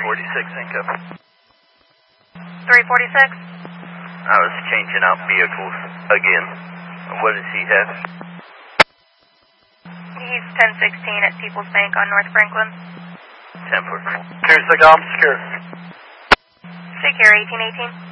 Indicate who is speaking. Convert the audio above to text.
Speaker 1: 346 income.
Speaker 2: 346?
Speaker 1: I was changing out vehicles again. What does he have?
Speaker 2: He's 1016 at People's Bank on North Franklin.
Speaker 1: 10-4.
Speaker 3: Secure, secure.
Speaker 2: Secure 1818.